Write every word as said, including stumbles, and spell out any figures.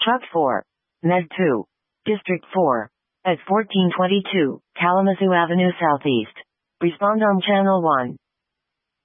Truck four. Med two. District four. At fourteen twenty-two, Kalamazoo Avenue Southeast. Respond on Channel one.